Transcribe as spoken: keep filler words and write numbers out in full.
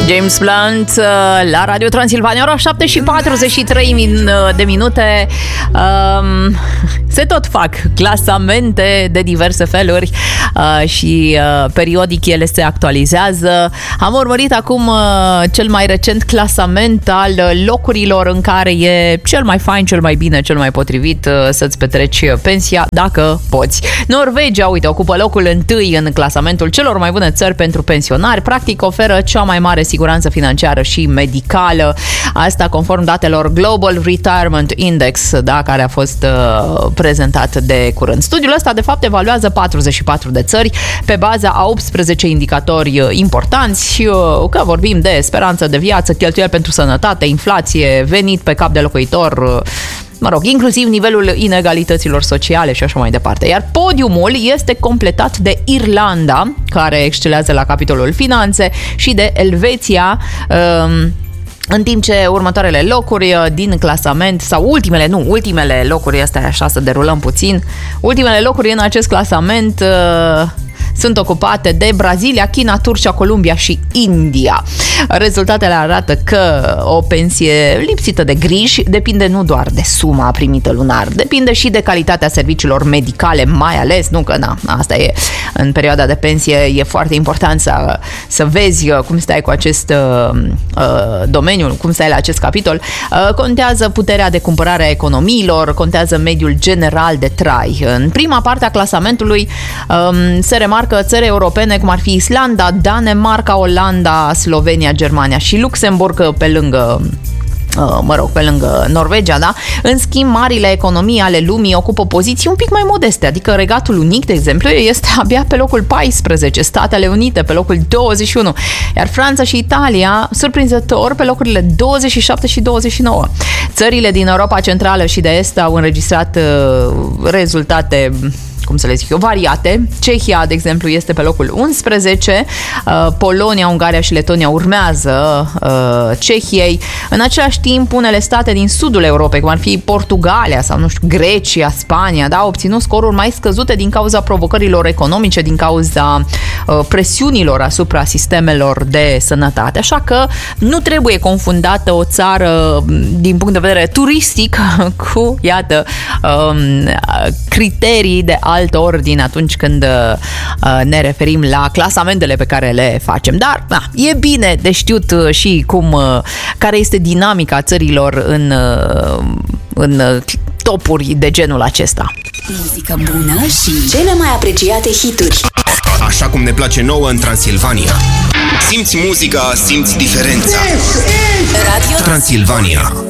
James Blunt la Radio Transilvania, ora șapte și patruzeci și trei de minute. Um, se tot fac clasamente de diverse feluri uh, și uh, periodic ele se actualizează. Am urmărit acum uh, cel mai recent clasament al locurilor în care e cel mai fain, cel mai bine, cel mai potrivit uh, să-ți petreci pensia dacă poți. Norvegia, uite, ocupă locul întâi în clasamentul celor mai bune țări pentru pensionari. Practic oferă cea mai mare siguranță financiară și medicală. Asta conform datelor Global Retirement Index, da, care a fost uh, prezentat de curând. Studiul ăsta, de fapt, evaluează patruzeci și patru de țări pe baza a optsprezece indicatori importanți, uh, că vorbim de speranță de viață, cheltuieli pentru sănătate, inflație, venit pe cap de locuitor, uh, mă rog, inclusiv nivelul inegalităților sociale și așa mai departe. Iar podiumul este completat de Irlanda, care excelează la capitolul finanțe, și de Elveția, um, în timp ce următoarele locuri din clasament, sau ultimele, nu, ultimele locuri, astea așa să derulăm puțin, ultimele locuri în acest clasament uh, sunt ocupate de Brazilia, China, Turcia, Columbia și India. Rezultatele arată că o pensie lipsită de griji depinde nu doar de suma primită lunar, depinde și de calitatea serviciilor medicale, mai ales, nu că na, asta e, în perioada de pensie e foarte important să, să vezi cum stai cu acest uh, domeniu, cum stai la acest capitol. Uh, contează puterea de cumpărare a economiilor, contează mediul general de trai. În prima parte a clasamentului um, se remarcă că țări europene, cum ar fi Islanda, Danemarca, Olanda, Slovenia, Germania și Luxemburg, pe lângă mă rog, pe lângă Norvegia, da? În schimb, marile economii ale lumii ocupă poziții un pic mai modeste, adică Regatul Unit, de exemplu, este abia pe locul paisprezece, Statele Unite pe locul douăzeci și unu, iar Franța și Italia, surprinzător, pe locurile douăzeci și șapte și douăzeci și nouă. Țările din Europa Centrală și de Est au înregistrat uh, rezultate, cum să le zic eu, variate. Cehia, de exemplu, este pe locul unsprezece, Polonia, Ungaria și Letonia urmează Cehiei. În același timp, unele state din sudul Europei, cum ar fi Portugalia sau, nu știu, Grecia, Spania, da, au obținut scoruri mai scăzute din cauza provocărilor economice, din cauza presiunilor asupra sistemelor de sănătate. Așa că nu trebuie confundată o țară din punct de vedere turistic cu, iată, criterii de alt ordine atunci când uh, ne referim la clasamentele pe care le facem. Dar na, e bine de știut uh, și cum uh, care este dinamica țărilor în, uh, în uh, topuri de genul acesta. Muzică bună și cele mai apreciate hituri. Așa cum ne place nouă în Transilvania. Simți muzica, simți diferența. Radio Transilvania.